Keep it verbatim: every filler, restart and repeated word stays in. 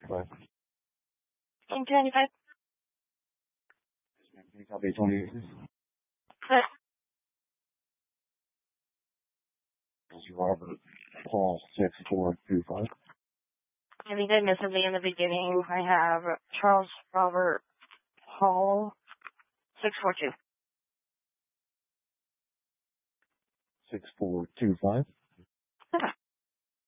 Five. Team two ninety-five. Can you copy twenty-eight? Correct. Robert Paul six four two five. I think I missed something in the beginning. I have Charles Robert Hall six four two. Six four two five. Okay.